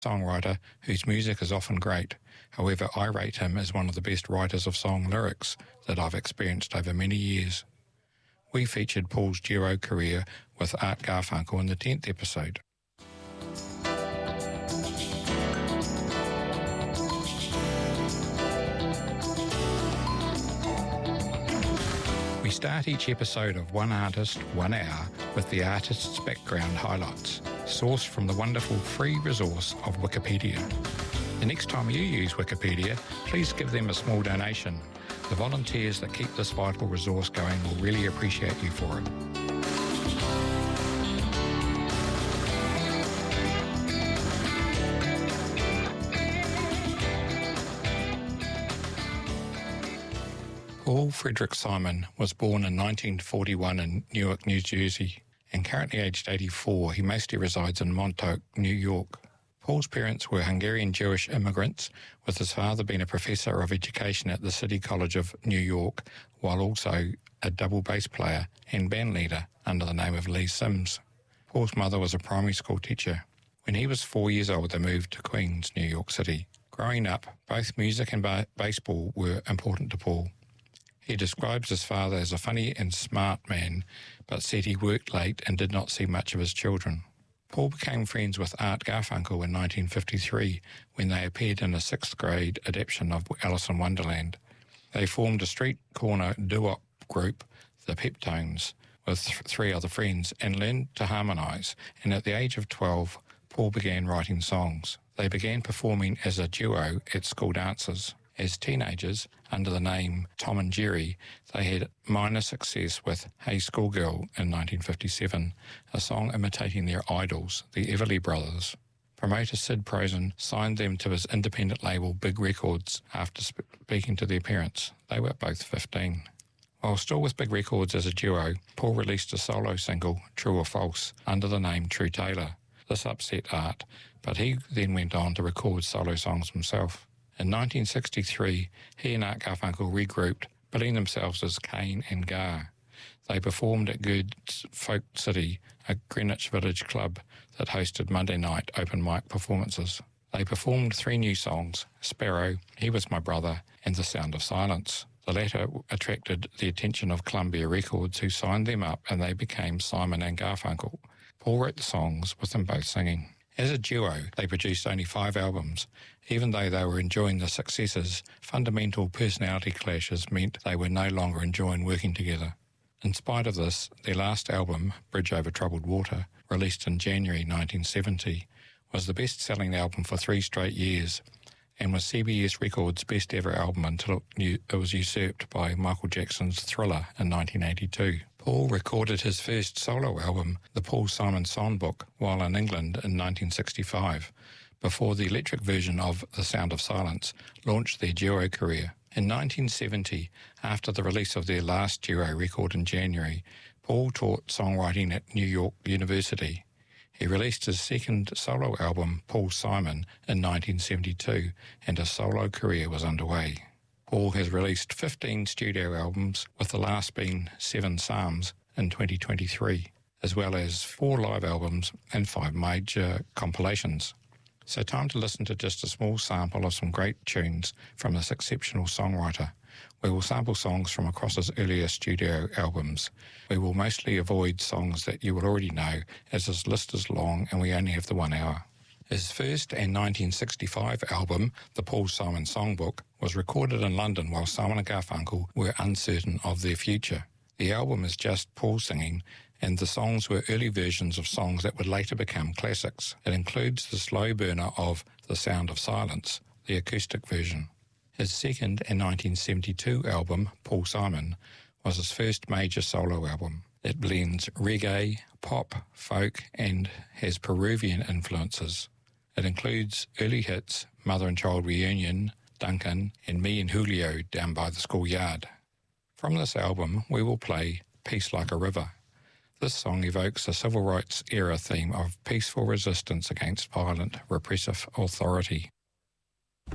songwriter whose music is often great. However, I rate him as one of the best writers of song lyrics that I've experienced over many years. We featured Paul's duo career with Art Garfunkel in the 10th episode. We start each episode of One Artist, 1 Hour with the artist's background highlights, sourced from the wonderful free resource of Wikipedia. The next time you use Wikipedia, please give them a small donation. The volunteers that keep this vital resource going will really appreciate you for it. Paul Frederick Simon was born in 1941 in Newark, New Jersey, and currently aged 84, he mostly resides in Montauk, New York. Paul's parents were Hungarian Jewish immigrants, with his father being a professor of education at the City College of New York, while also a double bass player and band leader under the name of Lee Sims. Paul's mother was a primary school teacher. When he was 4 years old, they moved to Queens, New York City. Growing up, both music and baseball were important to Paul. He describes his father as a funny and smart man, but said he worked late and did not see much of his children. Paul became friends with Art Garfunkel in 1953 when they appeared in a 6th grade adaptation of Alice in Wonderland. They formed a street corner doo-wop group, the Peptones, with 3 other friends and learned to harmonise, and at the age of 12, Paul began writing songs. They began performing as a duo at school dances. As teenagers, under the name Tom and Jerry, they had minor success with Hey Schoolgirl in 1957, a song imitating their idols, the Everly Brothers. Promoter Sid Prosen signed them to his independent label Big Records after speaking to their parents. They were both 15. While still with Big Records as a duo, Paul released a solo single, True or False, under the name True Taylor. This upset Art, but he then went on to record solo songs himself. In 1963, he and Art Garfunkel regrouped, billing themselves as Kane and Gar. They performed at Good's Folk City, a Greenwich Village club that hosted Monday night open mic performances. They performed 3 new songs, Sparrow, He Was My Brother, and The Sound of Silence. The latter attracted the attention of Columbia Records, who signed them up, and they became Simon and Garfunkel. Paul wrote the songs, with them both singing. As a duo, they produced only 5 albums. Even though they were enjoying the successes, fundamental personality clashes meant they were no longer enjoying working together. In spite of this, their last album, Bridge Over Troubled Water, released in January 1970, was the best-selling album for 3 straight years and was CBS Records' best-ever album until it was usurped by Michael Jackson's Thriller in 1982. Paul recorded his first solo album, The Paul Simon Songbook, while in England in 1965, before the electric version of The Sound of Silence launched their duo career. In 1970, after the release of their last duo record in January, Paul taught songwriting at New York University. He released his second solo album, Paul Simon, in 1972, and his solo career was underway. Paul has released 15 studio albums, with the last being 7 Psalms in 2023, as well as 4 live albums and 5 major compilations. So time to listen to just a small sample of some great tunes from this exceptional songwriter. We will sample songs from across his earlier studio albums. We will mostly avoid songs that you will already know, as his list is long and we only have the 1 hour. His first and 1965 album, The Paul Simon Songbook, was recorded in London while Simon and Garfunkel were uncertain of their future. The album is just Paul singing, and the songs were early versions of songs that would later become classics. It includes the slow burner of The Sound of Silence, the acoustic version. His second and 1972 album, Paul Simon, was his first major solo album. It blends reggae, pop, folk, and has Peruvian influences. It includes early hits, Mother and Child Reunion, Duncan, and Me and Julio Down by the Schoolyard. From this album, we will play Peace Like a River. This song evokes a civil rights era theme of peaceful resistance against violent, repressive authority.